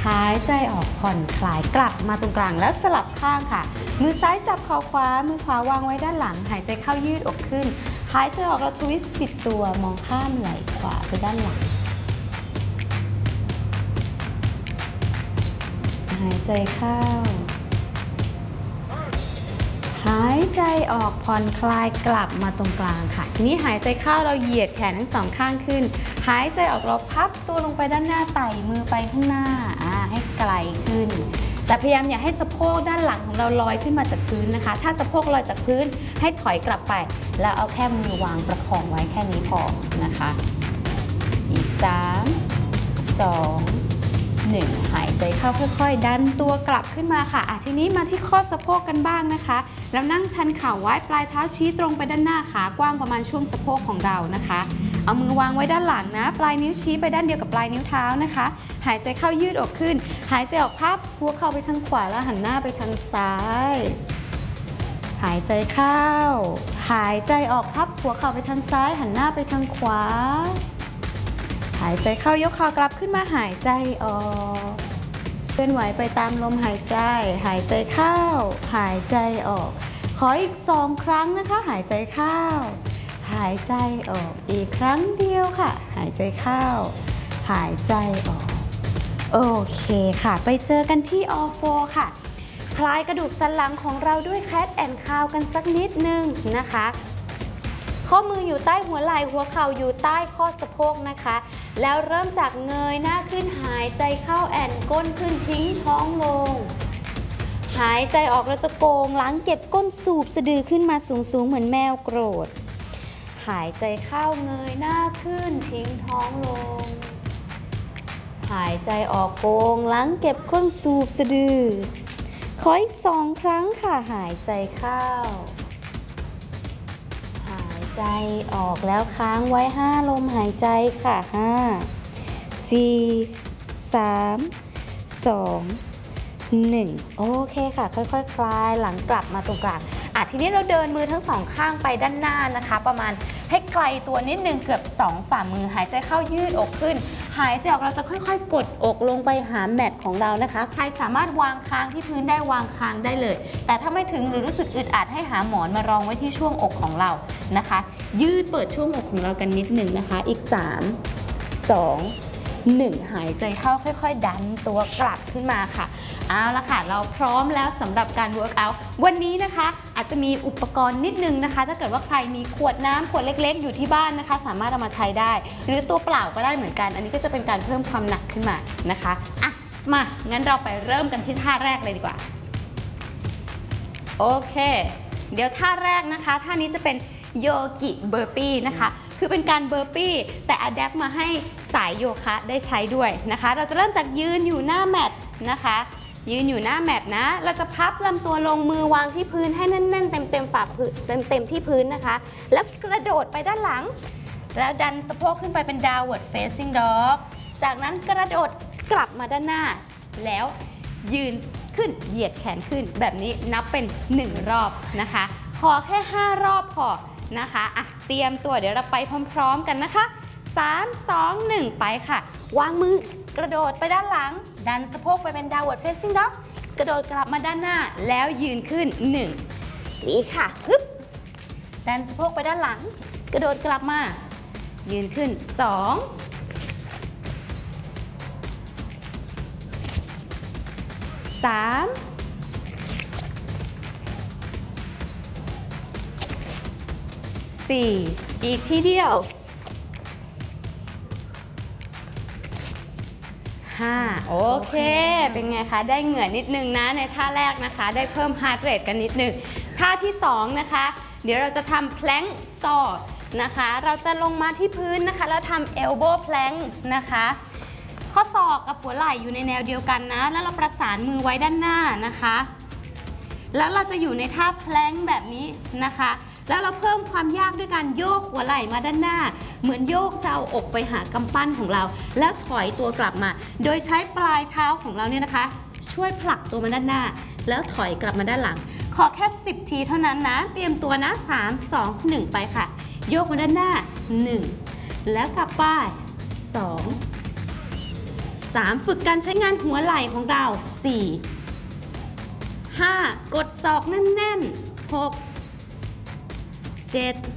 หายใจออกผ่อนคลายกลับมาตรงกลางแล้วสลับข้างค่ะมือซ้ายจับเข่าขวามือขวาวางไว้ด้านหลังหายใจเข้ายืดอกขึ้นหายใจออกเราทวิสต์บิดตัวมองข้ามไหล่ขวาไปด้านหลังหายใจเข้าหายใจออกผ่อนคลายกลับมาตรงกลางค่ะทีนี้หายใจเข้าเราเหยียดแขนทั้งสองข้างขึ้นหายใจออกเราพับตัวลงไปด้านหน้าไต่มือไปข้างหน้าให้ไกลขึ้นแต่พยายามอย่าให้สะโพกด้านหลังของเราลอยขึ้นมาจากพื้นนะคะถ้าสะโพกลอยจากพื้นให้ถอยกลับไปแล้วเอาแค่มือวางประคองไว้แค่นี้พอนะคะอีก3 2 1หายใจเข้าค่อยๆดันตัวกลับขึ้นมาค่ะทีนี้มาที่ข้อสะโพกกันบ้างนะคะแล้วนั่งชันเข่าไว้ปลายเท้าชี้ตรงไปด้านหน้าขากว้างประมาณช่วงสะโพกของเรานะคะเอามือวางไว้ด้านหลังนะปลายนิ้วชี้ไปด้านเดียวกับปลายนิ้วเท้านะคะหายใจเข้ายืดอกขึ้นหายใจออกพับหัวเข่าไปทางขวาแล้วหันหน้าไปทางซ้ายหายใจเข้าหายใจออกพับหัวเข่าไปทางซ้ายหันหน้าไปทางขวาหายใจเข้ายกเข่ากลับขึ้นมาหายใจออกเคลื่อนไหวไปตามลมหายใจหายใจเข้าหายใจออกขออีก2 ครั้งนะคะหายใจเข้าหายใจออกอีกครั้งเดียวค่ะหายใจเข้าหายใจออกโอเคค่ะไปเจอกันที่ all four ค่ะคลายกระดูกสันหลังของเราด้วย cat and cow กันสักนิดนึงนะคะข้อมืออยู่ใต้หัวไหล่หัวเข่าอยู่ใต้ข้อสะโพกนะคะแล้วเริ่มจากเงยหน้าขึ้นหายใจเข้าแอนก้นขึ้นทิ้งท้องลงหายใจออกเราจะโกงหลังเก็บก้นสูบสะดือขึ้นมาสูงๆเหมือนแมวโกรธหายใจเข้าเงยหน้าขึ้นทิ้งท้องลงหายใจออกโกงหลังเก็บก้นสูบสะดือขออีก2 ครั้งค่ะหายใจเข้าหายใจออกแล้วค้างไว้5 ลมหายใจค่ะ5 4 3 2 1โอเคค่ะค่อยๆ คลายหลังกลับมาตรงกลางทีนี้เราเดินมือทั้ง2 ข้างไปด้านหน้านะคะประมาณให้ไกลตัวนิดนึงเกือบ2 ฝ่ามือหายใจเข้ายืดอกขึ้นหายใจออกเราจะค่อยๆกดอกลงไปหาแมทของเรานะคะใครสามารถวางค้างที่พื้นได้วางค้างได้เลยแต่ถ้าไม่ถึงหรือรู้สึกอึดอัดให้หาหมอนมารองไว้ที่ช่วงอกของเรานะคะยืดเปิดช่วงอกของเรากันนิดนึงนะคะอีก3 2 1หายใจเข้าค่อยๆดันตัวกลับขึ้นมาค่ะเอาละค่ะเราพร้อมแล้วสำหรับการ work out วันนี้นะคะอาจจะมีอุปกรณ์นิดนึงนะคะถ้าเกิดว่าใครมีขวดน้ำขวดเล็กๆอยู่ที่บ้านนะคะสามารถเอามาใช้ได้หรือตัวเปล่าก็ได้เหมือนกันอันนี้ก็จะเป็นการเพิ่มความหนักขึ้นมานะคะมางั้นเราไปเริ่มกันที่ท่าแรกเลยดีกว่าโอเคเดี๋ยวท่าแรกนะคะท่านี้จะเป็นโยกิเบอร์ปี้นะคะคือเป็นการเบอร์ปี้แต่อัดแอปมาให้สายโยคะได้ใช้ด้วยนะคะเราจะเริ่มจากยืนอยู่หน้าแมทนะคะยืนอยู่หน้าแมทนะเราจะพับลำตัวลงมือวางที่พื้นให้แน่นๆเต็มฝ่าพื้นเต็มที่พื้นนะคะแล้วกระโดดไปด้านหลังแล้วดันสะโพกขึ้นไปเป็น downward facing dog จากนั้นกระโดดกลับมาด้านหน้าแล้วยืนขึ้นเหยียดแขนขึ้นแบบนี้นับเป็น1 รอบนะคะขอแค่5 รอบพอนะคะเตรียมตัวเดี๋ยวเราไปพร้อมๆกันนะคะ3 2 1ไปค่ะวางมือกระโดดไปด้านหลังดันสะโพกไปเป็น downward facing dog กระโดดกลับมาด้านหน้าแล้วยืนขึ้น1นี่ค่ะฮึบดันสะโพกไปด้านหลังกระโดดกลับมายืนขึ้น2 3 4อีกทีเดียว5โอเคเป็นไงคะได้เหงื่อนิดนึงนะในท่าแรกนะคะได้เพิ่มฮาร์ทเรทกันนิดนึงท่าที่2นะคะเดี๋ยวเราจะทำแพลงก์ซอนะคะเราจะลงมาที่พื้นนะคะแล้วทำเอลโบว์แพลงก์นะคะข้อศอกกับหัวไหล่อยู่ในแนวเดียวกันนะแล้วเราประสานมือไว้ด้านหน้านะคะแล้วเราจะอยู่ในท่าแพลงก์แบบนี้นะคะแล้วเราเพิ่มความยากด้วยการโยกหัวไหล่มาด้านหน้าเหมือนโยกจะเอาอกไปหากำปั้นของเราแล้วถอยตัวกลับมาโดยใช้ปลายเท้าของเราเนี่ยนะคะช่วยผลักตัวมาด้านหน้าแล้วถอยกลับมาด้านหลังขอแค่10 ทีเท่านั้นนะเตรียมตัวนะ3 2 1ไปค่ะโยกมาด้านหน้า1แล้วกลับไป2 3ฝึกการใช้งานหัวไหล่ของเรา4 5กดศอกแน่นๆ6 7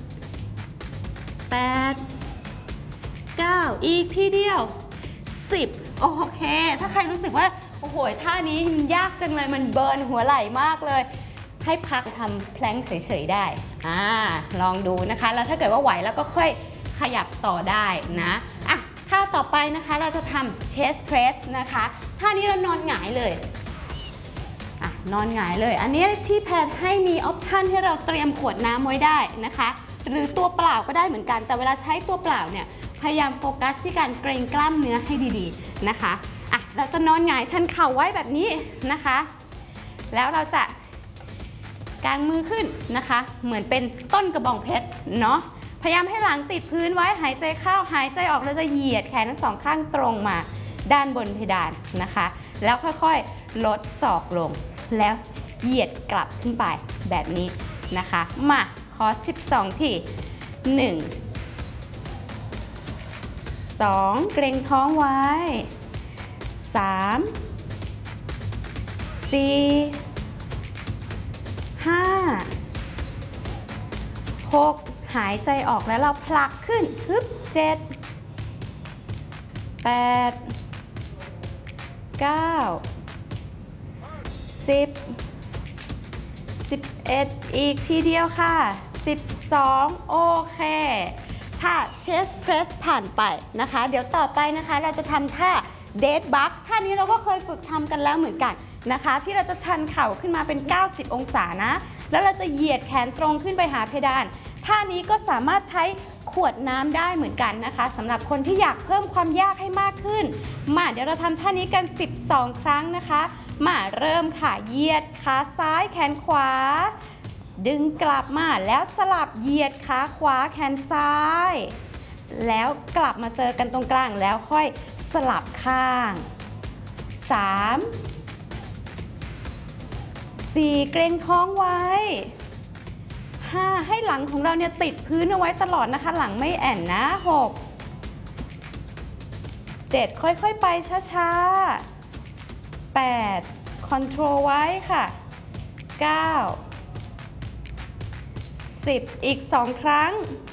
8 9อีกทีเดียว10โอเคถ้าใครรู้สึกว่าโอ้โหท่านี้ยากจังเลยมันเบิร์นหัวไหล่มากเลยให้พักทำแพลงเฉยๆได้ลองดูนะคะแล้วถ้าเกิดว่าไหวแล้วก็ค่อยขยับต่อได้นะท่าต่อไปนะคะเราจะทำ chest press นะคะท่านี้เรานอนหงายเลยนอนหงายเลยอันนี้ที่แพทย์ให้มีออปชันให้เราเตรียมขวดน้ำไว้ได้นะคะหรือตัวเปล่าก็ได้เหมือนกันแต่เวลาใช้ตัวเปล่าเนี่ยพยายามโฟกัสที่การเกรงกล้ามเนื้อให้ดีๆนะคะเราจะนอนหงายชันเข่าไว้แบบนี้นะคะแล้วเราจะกางมือขึ้นนะคะเหมือนเป็นต้นกระบองเพชรเนาะพยายามให้หลังติดพื้นไว้หายใจเข้าหายใจออกเราจะเหยียดแขนทั้งสองข้างตรงมาด้านบนเพดานนะคะแล้วค่อยๆลดศอกลงแล้วเหยียดกลับขึ้นไปแบบนี้นะคะมาขอ12ที1 2เกร็งท้องไว้3 4 5 6หายใจออกแล้วเราผลักขึ้นฮึบ7 8 9 10 11อีกทีเดียวค่ะ12โอเคถ้า chest press ผ่านไปนะคะเดี๋ยวต่อไปนะคะเราจะทำท่า dead bug ท่านี้เราก็เคยฝึกทำกันแล้วเหมือนกันนะคะที่เราจะชันเข่าขึ้นมาเป็น90องศานะแล้วเราจะเหยียดแขนตรงขึ้นไปหาเพดานท่านี้ก็สามารถใช้ขวดน้ำได้เหมือนกันนะคะสำหรับคนที่อยากเพิ่มความยากให้มากขึ้นมาเดี๋ยวเราทำท่านี้กัน12ครั้งนะคะมาเริ่มค่ะเหยียดขาซ้ายแขนขวาดึงกลับมาแล้วสลับเหยียดขาขวาแขนซ้ายแล้วกลับมาเจอกันตรงกลางแล้วค่อยสลับข้าง3 4เกร็งท้องไว้5ให้หลังของเราเนี่ยติดพื้นเอาไว้ตลอดนะคะหลังไม่แอ่นนะ6 7ค่อยๆไปช้าๆ8คอนโทรลไว้ค่ะ9 10อีก2ครั้ง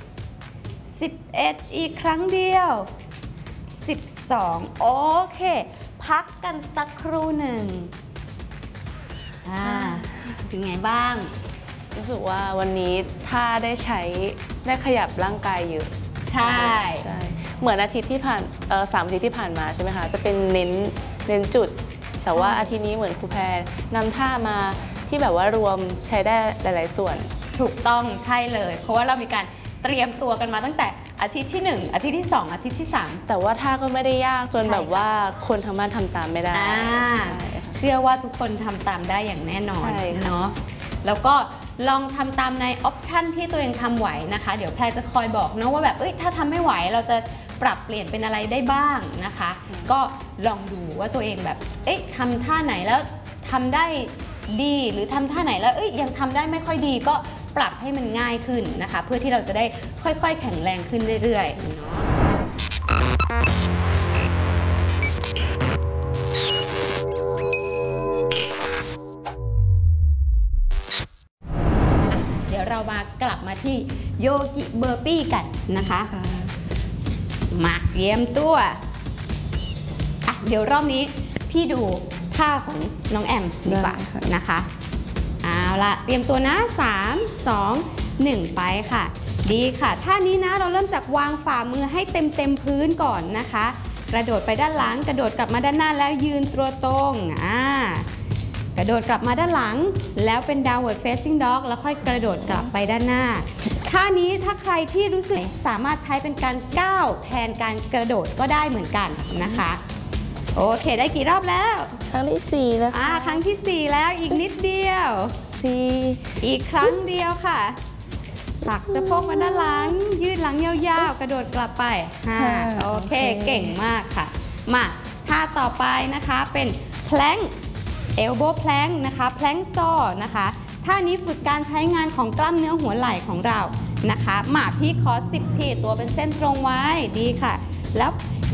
11อีกครั้งเดียว12โอเคพักกันสักครู่หนึ่งเป็นไงบ้างรู้สึกว่าวันนี้ถ้าได้ขยับร่างกายเยอะใช่เหมือนอาทิตย์ที่ผ่าน3 อาทิตย์ที่ผ่านมาใช่ไหมคะจะเป็นเน้นจุดแต่ว่าอาทิตย์นี้เหมือนครูแพรนำท่ามาที่แบบว่ารวมใช้ได้หลายๆส่วนถูกต้องใช่เลยเพราะว่าเรามีการเตรียมตัวกันมาตั้งแต่อาทิตย์ที่1อาทิตย์ที่2อาทิตย์ที่3 แต่ว่าท่าก็ไม่ได้ยากจนแบบว่าคนทั้งบ้านทำตามไม่ได้เชื่อว่าทุกคนทำตามได้อย่างแน่นอนเนาะแล้วก็ลองทำตามในออปชันที่ตัวเองทำไหวนะคะเดี๋ยวแพรจะคอยบอกนะว่าแบบถ้าทำไม่ไหวเราจะปรับเปลี่ยนเป็นอะไรได้บ้างนะคะก็ลองดูว่าตัวเองแบบทำท่าไหนแล้วทำได้ดีหรือทำท่าไหนแล้วยังทำได้ไม่ค่อยดีก็ปรับให้มันง่ายขึ้นนะคะเพื่อที่เราจะได้ค่อยๆแข็งแรงขึ้นเรื่อยๆเนาะเดี๋ยวเรามากลับมาที่โยกิเบอร์ปี้กันนะคะมาเตรียมตัวเดี๋ยวรอบนี้พี่ดูท่าของน้องแอมดีกว่านะคะเอาละเตรียมตัวนะ3 2 1ไปค่ะดีค่ะท่านี้นะเราเริ่มจากวางฝ่ามือให้เต็มพื้นก่อนนะคะกระโดดไปด้านหลังกระโดดกลับมาด้านหน้าแล้วยืนตัวตรงกระโดดกลับมาด้านหลังแล้วเป็น downward facing dog แล้วค่อยกระโดดกลับไปด้านหน้าท่านี้ถ้าใครที่รู้สึกสามารถใช้เป็นการก้าวแทนการกระโดดก็ได้เหมือนกันนะคะโอเคได้กี่รอบแล้วครั้งที่4แล้วค่ะครั้งที่4แล้วอีกนิดเดียว4อีกครั้งเดียวค่ะผลักสะโพกมาด้านหลังยืดหลังยาวๆกระโดดกลับไป5โอเคเก่งมากค่ะมาท่าต่อไปนะคะเป็นแพลงelbow plank นะคะแพลงซ้อนะคะท่านี้ฝึกการใช้งานของกล้ามเนื้อหัวไหล่ของเรานะคะมาพี่ขอ10ทีตัวเป็นเส้นตรงไว้ดีค่ะแล้ว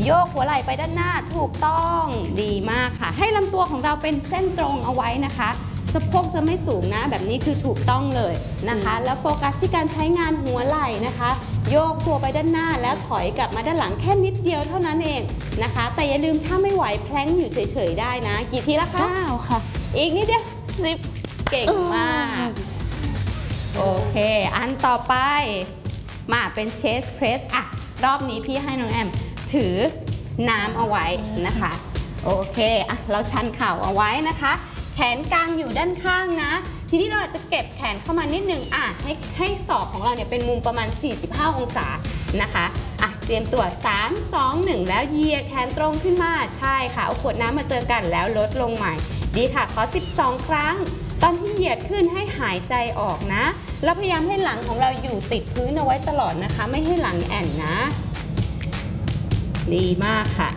โยกหัวไหล่ไปด้านหน้าถูกต้องดีมากค่ะให้ลำตัวของเราเป็นเส้นตรงเอาไว้นะคะสะโพกจะไม่สูงนะแบบนี้คือถูกต้องเลยนะคะแล้วโฟกัสที่การใช้งานหัวไหล่นะคะโยกตัวไปด้านหน้าแล้วถอยกลับมาด้านหลังแค่นิดเดียวเท่านั้นเองนะคะแต่อย่าลืมถ้าไม่ไหวแพลงอยู่เฉยๆได้นะกี่ทีละคะ 9 ค่ะอีกนิดเดียว10เก่งมากโอเคอันต่อไปมาเป็นเชสเพรสอ่ะรอบนี้พี่ให้น้องแอมถือน้ำเอาไว้นะคะโอเคอ่ะเราชันเข่าเอาไว้นะคะแขนกลางอยู่ด้านข้างนะทีนี้เราจะเก็บแขนเข้ามานิดนึงอ่ะให้ศอกของเราเนี่ยเป็นมุมประมาณ45องศานะคะอ่ะเตรียมตัว3 2 1แล้วเหยียดแขนตรงขึ้นมาใช่ค่ะเอาขวดน้ำมาเจอกันแล้วลดลงใหม่ดีค่ะขอ12 ครั้งตอนที่เหยียดขึ้นให้หายใจออกนะแล้วพยายามให้หลังของเราอยู่ติดพื้นเอาไว้ตลอดนะคะไม่ให้หลังแอ่นนะดีมากค่ะ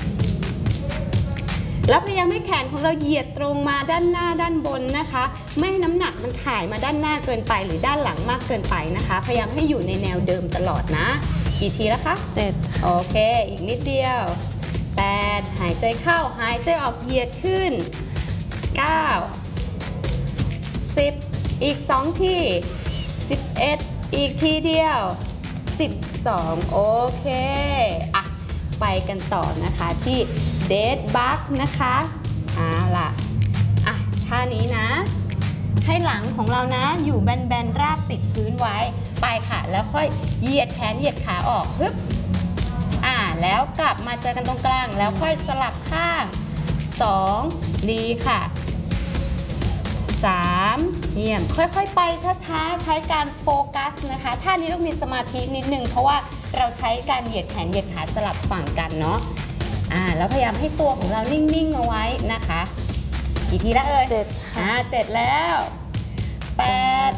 แล้วพยายามให้แขนของเราเหยียดตรงมาด้านหน้าด้านบนนะคะไม่ให้น้ำหนักมันถ่ายมาด้านหน้าเกินไปหรือด้านหลังมากเกินไปนะคะพยายามให้อยู่ในแนวเดิมตลอดนะกี่ทีแล้วคะ 7 โอเคอีกนิดเดียว8หายใจเข้าหายใจออกเหยียดขึ้น9 10อีก2ที11อีกทีเดียว12โอเคอ่ะไปกันต่อนะคะที่เดดบักนะคะเอาล่ะอ่ะท่านี้นะให้หลังของเรานะอยู่แบนๆราบติดพื้นไว้ไปค่ะแล้วค่อยเหยียดแขนเหยียดขาออกฮึบแล้วกลับมาเจอกันตรงกลางแล้วค่อยสลับข้าง2ดีค่ะ3เยี่ยมค่อยๆไปช้าๆใช้การโฟกัสนะคะท่านี้ต้องมีสมาธินิดนึงเพราะว่าเราใช้การเหยียดแขนเหยียดขาสลับฝั่งกันเนาะแล้วพยายามให้ตัวของเรานิ่งๆเอาไว้นะคะกี่ทีแล้ว 7 ค่ะ 7แล้ว8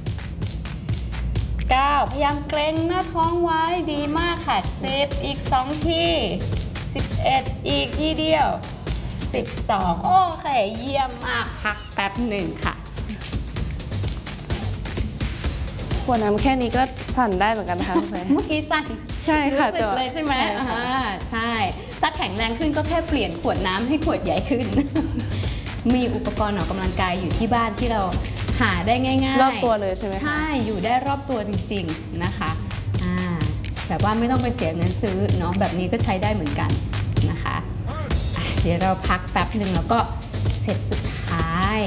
9พยายามเกร็งหน้าท้องไว้ดีมากค่ะ10อีก2ที11อีกทีเดียว12โอเคเยี่ยมมากพักแป๊บหนึ่งค่ะหัวน้ำแค่นี้ก็สั่นได้เหมือนกันนะคะคุณแม่เมื่อกี้สั่นใช่ค่ะรู้สึกเลยใช่ไหมใช่ถ้าแข็งแรงขึ้นก็แค่เปลี่ยนขวดน้ำให้ขวดใหญ่ขึ้น มีอุปกรณ์ออกกำลังกายอยู่ที่บ้านที่เราหาได้ง่ายๆรอบตัวเลยใช่ไหมคะใช่อยู่ได้รอบตัวจริงๆนะคะแบบว่าไม่ต้องไปเสียเงินซื้อเนาะแบบนี้ก็ใช้ได้เหมือนกันนะคะเดี๋ยวเราพักแป๊บหนึ่งแล้วก็เสร็จสุดท้าย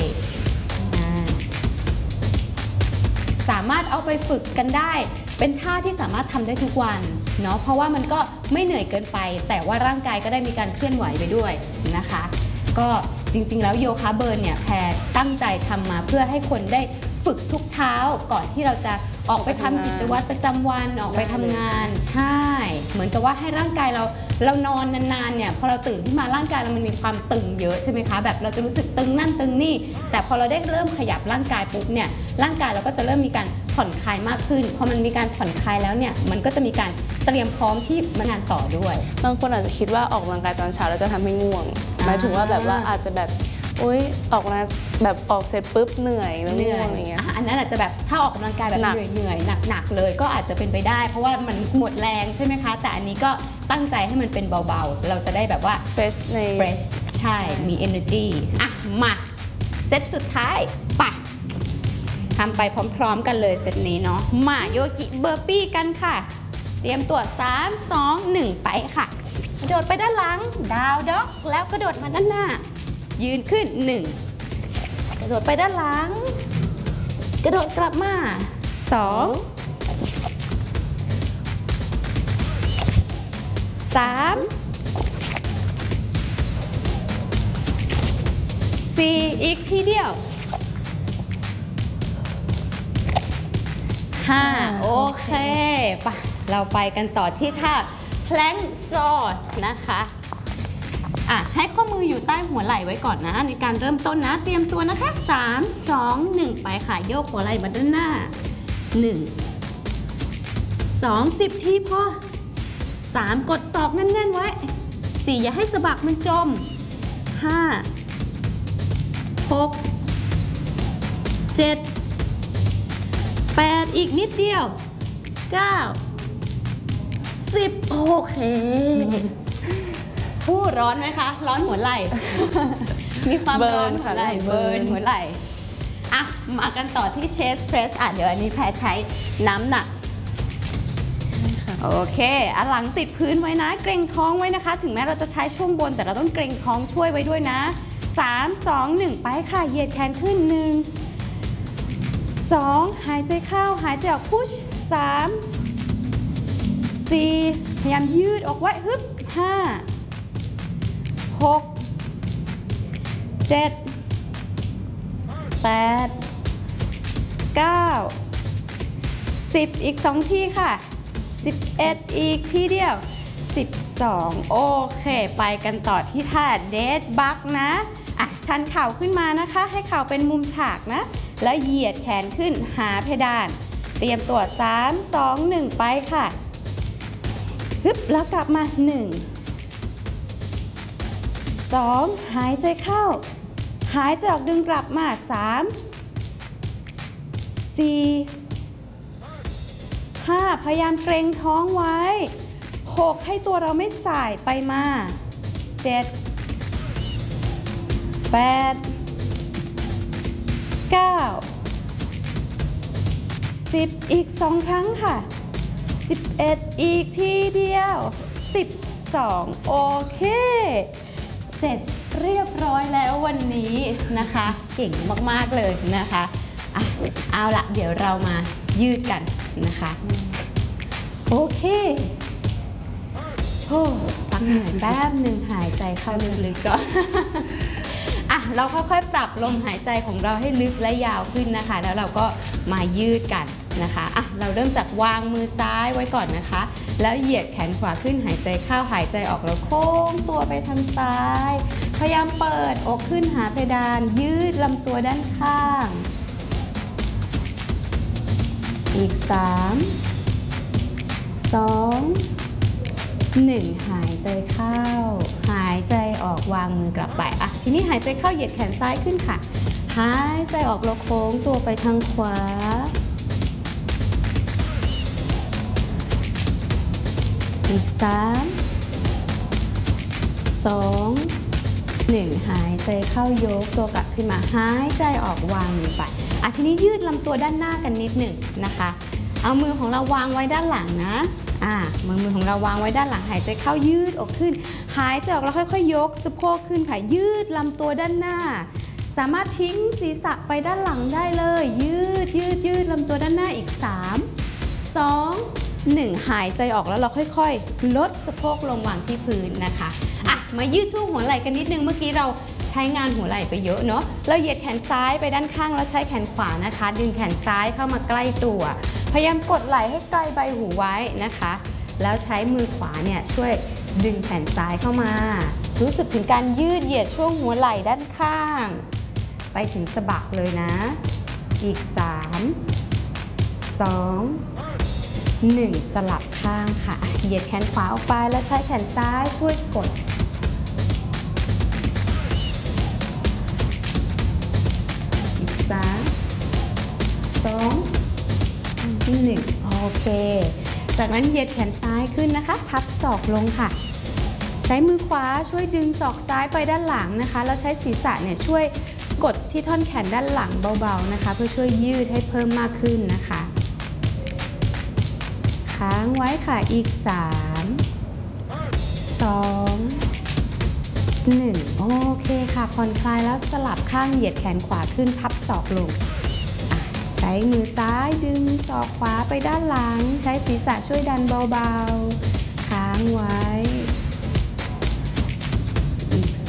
สามารถเอาไปฝึกกันได้เป็นท่าที่สามารถทำได้ทุกวันเนาะเพราะว่ามันก็ไม่เหนื่อยเกินไปแต่ว่าร่างกายก็ได้มีการเคลื่อนไหวไปด้วยนะคะก็จริงๆแล้วโยคะเบิร์นเนี่ยแพรตั้งใจทำมาเพื่อให้คนได้ฝึกทุกเช้าก่อนที่เราจะออกไปทำกิจวัตรประจำวันออกไปทำงานใช่เหมือนกับว่าให้ร่างกายเรานอนนานๆเนี่ยพอเราตื่นขึ้นมาร่างกายเรามันมีความตึงเยอะใช่ไหมคะแบบเราจะรู้สึกตึงนั่นตึงนี่แต่พอเราได้เริ่มขยับร่างกายปุ๊บเนี่ยร่างกายเราก็จะเริ่มมีการผ่อนคลายมากขึ้นพอมันมีการผ่อนคลายแล้วเนี่ยมันก็จะมีการเตรียมพร้อมที่มางานต่อด้วยบางคนอาจจะคิดว่าออกกำลังกายตอนเช้าแล้วจะทำให้ง่วงหมายถึงว่าแบบว่าอาจจะแบบออกมาแบบออกเสร็จปุ๊บเหนื่อยแล้วง่วงอย่างเงี้ยอันนั้นอาจจะแบบถ้าออกกำลังกายแบบเหนื่อยหนักเลยก็อาจจะเป็นไปได้เพราะว่ามันหมดแรงใช่ไหมคะแต่อันนี้ก็ตั้งใจให้มันเป็นเบาๆเราจะได้แบบว่า fresh ใช่มี energy มาเซตสุดท้ายไปทำไปพร้อมๆกันเลยเซตนี้เนาะมาโยกิเบอร์ปี้กันค่ะเตรียมตัว3 2 1ไปค่ะกระโดดไปด้านหลังดาวด็อกแล้วกระโดดมาด้านหน้ายืนขึ้น1กระโดดไปด้านหลังกระโดดกลับมา2 3 4อีกทีเดียว5โอเคไปเราไปกันต่อที่ท่าแพลงก์ซอดนะคะให้ข้อมืออยู่ใต้หัวไหล่ไว้ก่อนนะในการเริ่มต้นนะเตรียมตัวนะคะ3 2 1ไปค่ะโยกหัวไหล่มาด้านหน้า1 2 10ทีพอ3กดศอกแน่นๆไว้4อย่าให้สะบักมันจม5 6 7 8อีกนิดเดียว9 10โอเคผู้ร้อนไหมคะ ร้อนหัวไหล่ มีความร้อนหัวไหล่เบิร์นหัวไหล่อ่ะมากันต่อที่ chest press เดี๋ยวอันนี้แพรใช้น้ำหนัก โอเคหลังติดพื้นไว้นะ เกรงท้องไว้นะคะ ถึงแม้เราจะใช้ช่วงบนแต่เราต้องเกรงท้องช่วยไว้ด้วยนะ 3 2 1 ไปค่ะ เหยียดแขนขึ้น 1 2 หายใจเข้า หายใจออกพุช3 4 พยายามยืดออกไว้ฮึบ5 6 7 8 9 10 อีก 2 ทีค่ะ 11 อีกทีเดียว 12 โอเค ไปกันต่อที่ท่าเดดบักนะชันเข่าขึ้นมานะคะ ให้เข่าเป็นมุมฉากนะ แล้วเหยียดแขนขึ้นหาเพดาน เตรียมตัว 3 2 1 ไปค่ะฮึบแล้วกลับมา 1 2 หายใจเข้า หายใจออกดึงกลับมา 3 4 5 พยายามเกรงท้องไว้ 6 ให้ตัวเราไม่สายไปมา 7 8 9 10 อีก 2 ครั้งค่ะ 11 อีกทีเดียว 12 โอเค เสร็จเรียบร้อยแล้ววันนี้นะคะ เก่งมากๆเลยนะคะเอาละเดี๋ยวเรามายืดกันนะคะ โอเคโอ้พักเหนื่อยแป๊บหนึ่งหายใจเข้าลึกๆก่อน เราค่อยๆปรับลมหายใจของเราให้ลึกและยาวขึ้นนะคะ แล้วเราก็มายืดกันนะคะเราเริ่มจากวางมือซ้ายไว้ก่อนนะคะ แล้วเหยียดแขนขวาขึ้นหายใจเข้าหายใจออกแล้วโค้งตัวไปทางซ้าย พยายามเปิดอกขึ้นหาเพดานยืดลำตัวด้านข้างอีก 3 2 1 หายใจเข้าหายใจออกวางมือกลับไปทีนี้หายใจเข้าเหยียดแขนซ้ายขึ้นค่ะหายใจออกแล้วโค้งตัวไปทางขวาอีก 3 2 1 หายใจเข้ายกตัวกลับขึ้นมาหายใจออกวางมือไปทีนี้ยืดลำตัวด้านหน้ากันนิดหนึ่งนะคะเอามือของเราวางไว้ด้านหลังนะมือของเราวางไว้ด้านหลังหายใจเข้ายืดอกขึ้นหายใจออกแล้วค่อยๆยกสะโพกขึ้นค่ะยืดลำตัวด้านหน้าสามารถทิ้งศีรษะไปด้านหลังได้เลยยืดลำตัวด้านหน้าอีก 3 2 1 หายใจออกแล้วเราค่อยๆลดสะโพกลงวางที่พื้นนะคะมายืดช่วงหัวไหล่กันนิดนึงเมื่อกี้เราใช้งานหัวไหล่ไปเยอะเนาะเราเหยียดแขนซ้ายไปด้านข้างแล้วใช้แขนขวานะคะดึงแขนซ้ายเข้ามาใกล้ตัวพยายามกดไหล่ให้ใกล้ใบหูไว้นะคะแล้วใช้มือขวาเนี่ยช่วยดึงแขนซ้ายเข้ามารู้สึกถึงการยืดเหยียดช่วงหัวไหล่ด้านข้างไปถึงสะบักเลยนะอีก 3 2 1 สลับข้างค่ะเหยียดแขนขวาออกไปแล้วใช้แขนซ้ายช่วยกดอีก 3 2 1 โอเคจากนั้นเหยียดแขนซ้ายขึ้นนะคะพับศอกลงค่ะใช้มือขวาช่วยดึงศอกซ้ายไปด้านหลังนะคะแล้วใช้ศีรษะเนี่ยช่วยกดที่ท่อนแขนด้านหลังเบาๆนะคะเพื่อช่วยยืดให้เพิ่มมากขึ้นนะคะค้างไว้ค่ะอีก 3 2 1 โอเคค่ะผ่อนคลายแล้วสลับข้างเหยียดแขนขวาขึ้นพับศอกลงใช้มือซ้ายดึงศอกขวาไปด้านหลังใช้ศีรษะช่วยดันเบาๆค้างไว้อีก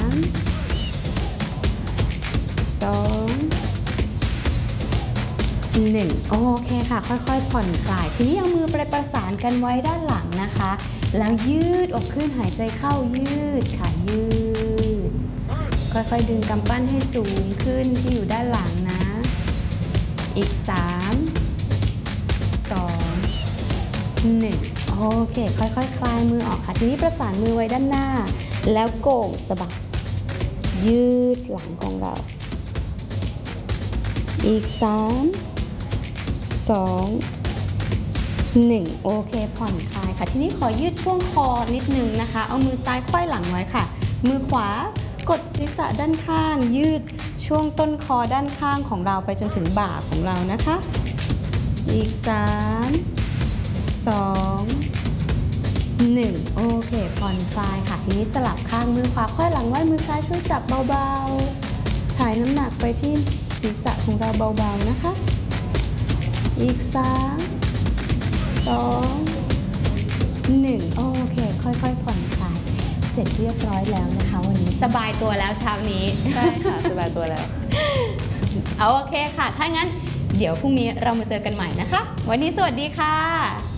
3 2 1 โอเคค่ะค่อยๆผ่อนคลายทีนี้เอามือไปประสานกันไว้ด้านหลังนะคะแล้วยืดอกขึ้นหายใจเข้ายืดค่ะยืดค่อยๆดึงกำปั้นให้สูงขึ้นที่อยู่ด้านหลังนะอีก 3 2 1 โอเคค่อยๆคลายมือออกค่ะทีนี้ประสานมือไว้ด้านหน้าแล้วโก่งสะบักยืดหลังของเราอีก 3 2 1โอเคผ่อนคลายค่ะทีนี้ขอยืดช่วงคอนิดนึงนะคะเอามือซ้ายไขว้หลังไว้ค่ะมือขวากดศีรษะด้านข้างยืดช่วงต้นคอด้านข้างของเราไปจนถึงบ่าของเรานะคะอีก3 2 1โอเคผ่อนคลายค่ะทีนี้สลับข้างมือขวาไขว้หลังไว้มือซ้ายช่วยจับเบาๆถ่ายน้ำหนักไปที่ศีรษะของเราเบาๆนะคะอีก3 2 1โอเคค่อยๆผ่อนคลายเสร็จเรียบร้อยแล้วนะคะวันนี้สบายตัวแล้วเช้านี้ใช่ค่ะ สบายตัวแล้วเอาโอเคค่ะถ้างั้นเดี๋ยวพรุ่งนี้เรามาเจอกันใหม่นะคะวันนี้สวัสดีค่ะ